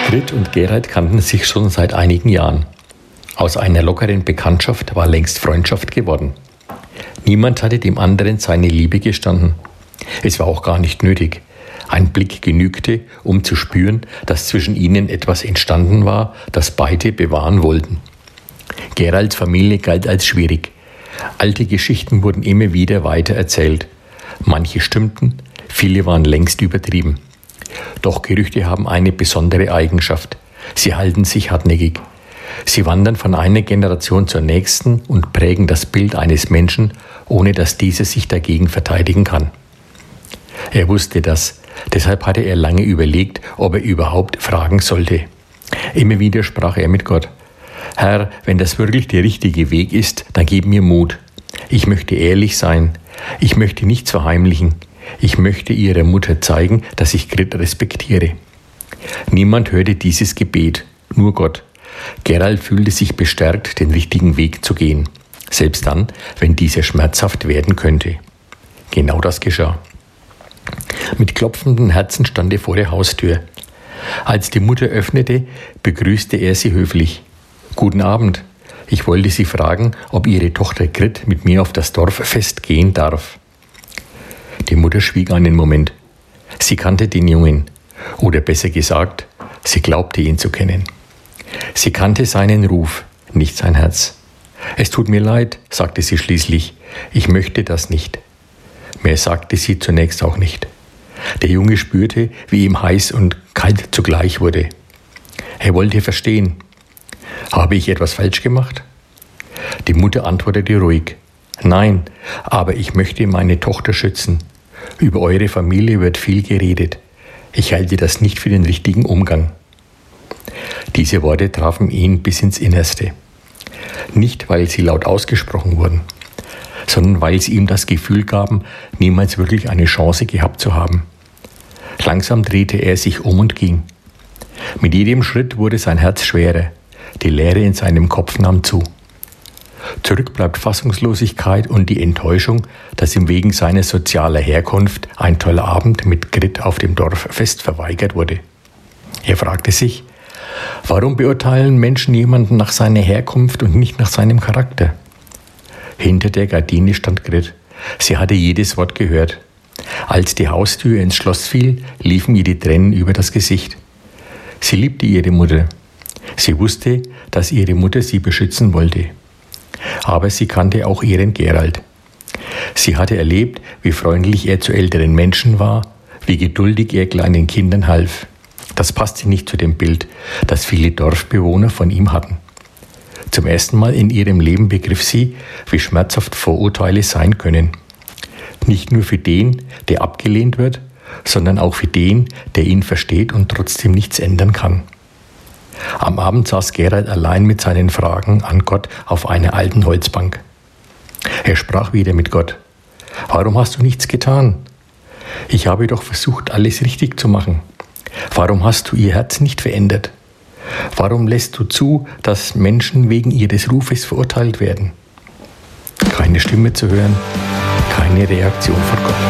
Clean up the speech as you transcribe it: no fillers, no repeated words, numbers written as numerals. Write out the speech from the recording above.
Grit und Gerald kannten sich schon seit einigen Jahren. Aus einer lockeren Bekanntschaft war längst Freundschaft geworden. Niemand hatte dem anderen seine Liebe gestanden. Es war auch gar nicht nötig. Ein Blick genügte, um zu spüren, dass zwischen ihnen etwas entstanden war, das beide bewahren wollten. Geralds Familie galt als schwierig. Alte Geschichten wurden immer wieder weiter erzählt. Manche stimmten, viele waren längst übertrieben. Doch Gerüchte haben eine besondere Eigenschaft. Sie halten sich hartnäckig. Sie wandern von einer Generation zur nächsten und prägen das Bild eines Menschen, ohne dass dieser sich dagegen verteidigen kann. Er wusste das, deshalb hatte er lange überlegt, ob er überhaupt fragen sollte. Immer wieder sprach er mit Gott. Herr, wenn das wirklich der richtige Weg ist, dann gib mir Mut. Ich möchte ehrlich sein. Ich möchte nichts verheimlichen. Ich möchte ihrer Mutter zeigen, dass ich Grit respektiere. Niemand hörte dieses Gebet, nur Gott. Gerald fühlte sich bestärkt, den richtigen Weg zu gehen. Selbst dann, wenn dieser schmerzhaft werden könnte. Genau das geschah. Mit klopfendem Herzen stand er vor der Haustür. Als die Mutter öffnete, begrüßte er sie höflich. Guten Abend. Ich wollte Sie fragen, ob Ihre Tochter Grit mit mir auf das Dorffest gehen darf. Die Mutter schwieg einen Moment. Sie kannte den Jungen. Oder besser gesagt, sie glaubte ihn zu kennen. Sie kannte seinen Ruf, nicht sein Herz. Es tut mir leid, sagte sie schließlich. Ich möchte das nicht. Mehr sagte sie zunächst auch nicht. Der Junge spürte, wie ihm heiß und kalt zugleich wurde. Er wollte verstehen. Habe ich etwas falsch gemacht? Die Mutter antwortete ruhig. Nein, aber ich möchte meine Tochter schützen. Über eure Familie wird viel geredet. Ich halte das nicht für den richtigen Umgang. Diese Worte trafen ihn bis ins Innerste. Nicht, weil sie laut ausgesprochen wurden, sondern weil sie ihm das Gefühl gaben, niemals wirklich eine Chance gehabt zu haben. Langsam drehte er sich um und ging. Mit jedem Schritt wurde sein Herz schwerer. Die Leere in seinem Kopf nahm zu. Zurück bleibt Fassungslosigkeit und die Enttäuschung, dass ihm wegen seiner sozialer Herkunft ein toller Abend mit Grit auf dem Dorffest verweigert wurde. Er fragte sich, warum beurteilen Menschen jemanden nach seiner Herkunft und nicht nach seinem Charakter? Hinter der Gardine stand Grit. Sie hatte jedes Wort gehört. Als die Haustür ins Schloss fiel, liefen ihr die Tränen über das Gesicht. Sie liebte ihre Mutter. Sie wusste, dass ihre Mutter sie beschützen wollte. Aber sie kannte auch ihren Gerald. Sie hatte erlebt, wie freundlich er zu älteren Menschen war, wie geduldig er kleinen Kindern half. Das passte nicht zu dem Bild, das viele Dorfbewohner von ihm hatten. Zum ersten Mal in ihrem Leben begriff sie, wie schmerzhaft Vorurteile sein können. Nicht nur für den, der abgelehnt wird, sondern auch für den, der ihn versteht und trotzdem nichts ändern kann. Am Abend saß Gerald allein mit seinen Fragen an Gott auf einer alten Holzbank. Er sprach wieder mit Gott. Warum hast du nichts getan? Ich habe doch versucht, alles richtig zu machen. Warum hast du ihr Herz nicht verändert? Warum lässt du zu, dass Menschen wegen ihres Rufes verurteilt werden? Keine Stimme zu hören, keine Reaktion von Gott.